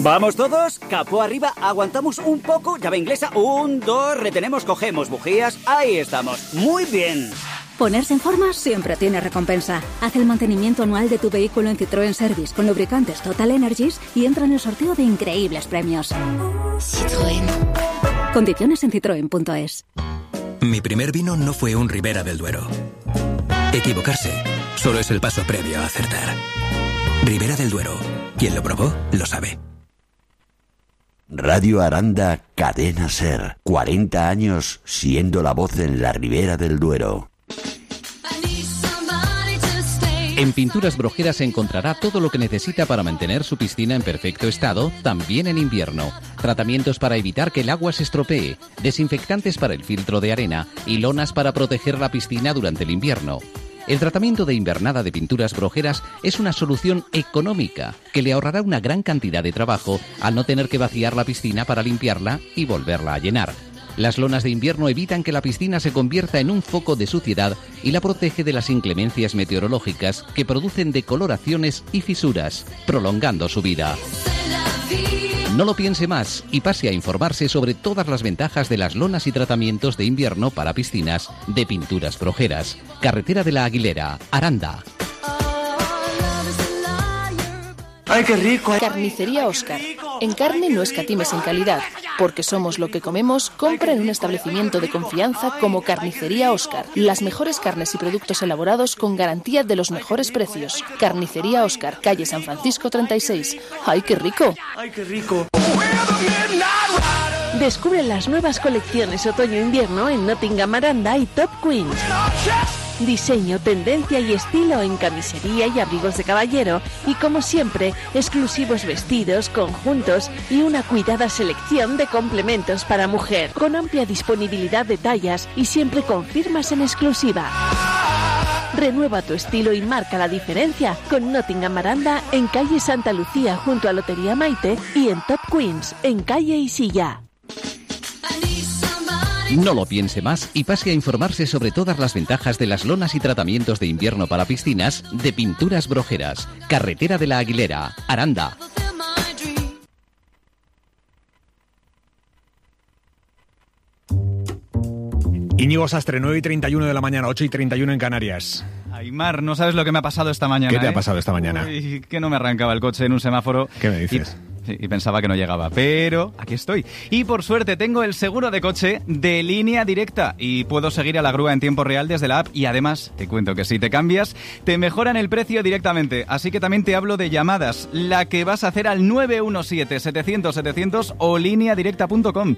¿Vamos todos? Capó arriba, aguantamos un poco, llave inglesa, 1, 2, retenemos, cogemos bujías, ahí estamos. Muy bien. Ponerse en forma siempre tiene recompensa. Haz el mantenimiento anual de tu vehículo en Citroën Service con lubricantes Total Energies y entra en el sorteo de increíbles premios. Citroën. Condiciones en citroen.es. Mi primer vino no fue un Ribera del Duero. Equivocarse solo es el paso previo a acertar. Ribera del Duero. Quien lo probó, lo sabe. Radio Aranda, Cadena Ser. 40 años siendo la voz en la Ribera del Duero. En Pinturas Brojeras encontrará todo lo que necesita para mantener su piscina en perfecto estado, también en invierno. Tratamientos para evitar que el agua se estropee, desinfectantes para el filtro de arena y lonas para proteger la piscina durante el invierno. El tratamiento de invernada de Pinturas Brojeras es una solución económica que le ahorrará una gran cantidad de trabajo al no tener que vaciar la piscina para limpiarla y volverla a llenar. Las lonas de invierno evitan que la piscina se convierta en un foco de suciedad y la protege de las inclemencias meteorológicas que producen decoloraciones y fisuras, prolongando su vida. No lo piense más y pase a informarse sobre todas las ventajas de las lonas y tratamientos de invierno para piscinas de Pinturas Brojeras. Carretera de la Aguilera, Aranda. ¡Ay, qué rico! Carnicería Óscar. En carne no escatimes en calidad. Porque somos lo que comemos, compra en un establecimiento de confianza como Carnicería Óscar. Las mejores carnes y productos elaborados con garantía de los mejores precios. Carnicería Óscar, calle San Francisco 36. ¡Ay, qué rico! ¡Ay, qué rico! Descubre las nuevas colecciones otoño-invierno en Nottingham Aranda y Top Queens. Diseño, tendencia y estilo en camisería y abrigos de caballero y, como siempre, exclusivos vestidos, conjuntos y una cuidada selección de complementos para mujer, con amplia disponibilidad de tallas y siempre con firmas en exclusiva. Renueva tu estilo y marca la diferencia con Nottingham Aranda en calle Santa Lucía junto a Lotería Maite y en Top Queens en calle Isilla. No lo piense más y pase a informarse sobre todas las ventajas de las lonas y tratamientos de invierno para piscinas de Pinturas Brojeras. Carretera de la Aguilera, Aranda. Íñigo Sastre, 9:31 de la mañana, 8:31 en Canarias. Aymar, no sabes lo que me ha pasado esta mañana. ¿Qué te ha pasado esta mañana? Uy, que no me arrancaba el coche en un semáforo. ¿Qué me dices? Y pensaba que no llegaba, pero aquí estoy. Y por suerte tengo el seguro de coche de Línea Directa y puedo seguir a la grúa en tiempo real desde la app y además te cuento que si te cambias te mejoran el precio directamente. Así que también te hablo de llamadas, la que vas a hacer al 917-700-700 o lineadirecta.com.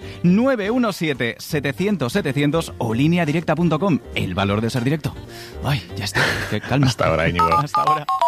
917-700-700 o lineadirecta.com. El valor de ser directo. Ay, ya está, qué calma. Hasta ahora, Íñigo. Hasta ahora.